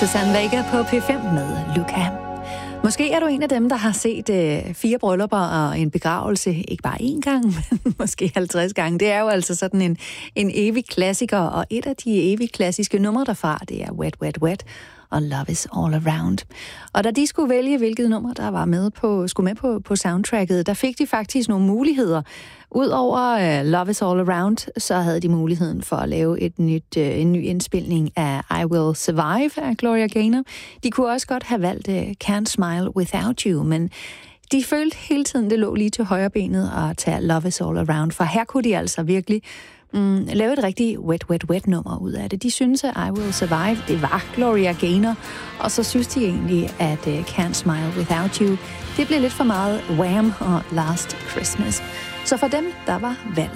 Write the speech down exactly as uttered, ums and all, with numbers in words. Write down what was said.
Suzanne Vega på P fem med Luca. Måske er du en af dem, der har set øh, fire bryllupper og en begravelse, ikke bare én gang, men måske halvtreds gange. Det er jo altså sådan en, en evig klassiker, og et af de evig klassiske numre derfra, det er Wet, Wet, Wet og Love is All Around. Og da de skulle vælge, hvilket nummer der var med på, skulle med på, på soundtracket, der fik de faktisk nogle muligheder. Udover uh, Love is All Around, så havde de muligheden for at lave et nyt, uh, en ny indspilning af I Will Survive af Gloria Gaynor. De kunne også godt have valgt uh, Can't Smile Without You, men de følte hele tiden, det lå lige til højre benet at tage Love is All Around, for her kunne de altså virkelig mm, lave et rigtig Wet, Wet, Wet nummer ud af det. De synes, at I Will Survive, det var Gloria Gaynor, og så synes de egentlig, at uh, Can't Smile Without You, det blev lidt for meget Wham og Last Christmas. Så for dem, der var valg